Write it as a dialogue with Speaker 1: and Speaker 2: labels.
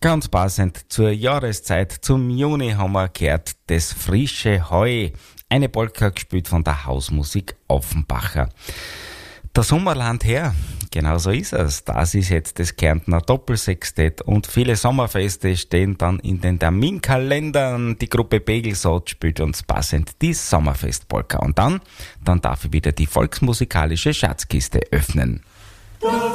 Speaker 1: Ganz passend zur Jahreszeit, zum Juni haben wir gehört, das frische Heu. Eine Polka gespielt von der Hausmusik Offenbacher. Der Sommerland her, genau so ist es. Das ist jetzt das Kärntner Doppelsextett und viele Sommerfeste stehen dann in den Terminkalendern. Die Gruppe Begelsot spielt uns passend die Sommerfestpolka. Und dann darf ich wieder die volksmusikalische Schatzkiste öffnen.